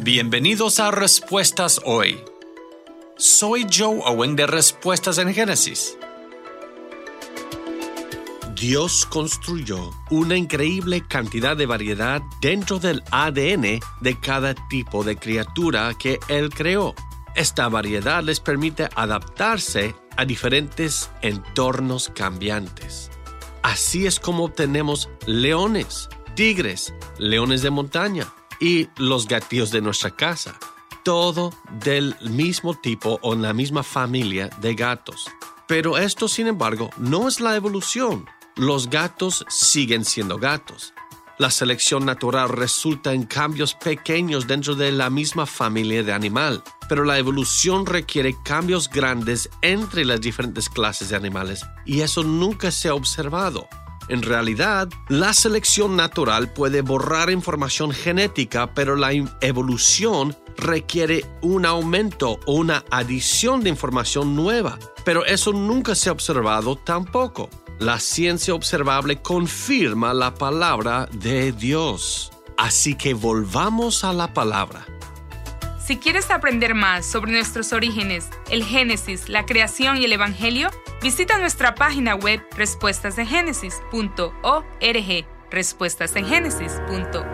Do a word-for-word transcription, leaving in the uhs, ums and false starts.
Bienvenidos a Respuestas Hoy. Soy Joe Owen de Respuestas en Génesis. Dios construyó una increíble cantidad de variedad dentro del A D N de cada tipo de criatura que Él creó. Esta variedad les permite adaptarse a diferentes entornos cambiantes. Así es como obtenemos leones, tigres, leones de montaña y los gatillos de nuestra casa. Todo del mismo tipo o en la misma familia de gatos. Pero esto, sin embargo, no es la evolución. Los gatos siguen siendo gatos. La selección natural resulta en cambios pequeños dentro de la misma familia de animal, pero la evolución requiere cambios grandes entre las diferentes clases de animales y eso nunca se ha observado. En realidad, la selección natural puede borrar información genética, pero la evolución requiere un aumento o una adición de información nueva, pero eso nunca se ha observado tampoco. La ciencia observable confirma la palabra de Dios. Así que volvamos a la palabra. Si quieres aprender más sobre nuestros orígenes, el Génesis, la creación y el Evangelio, visita nuestra página web respuestas en génesis punto org, respuestas en génesis punto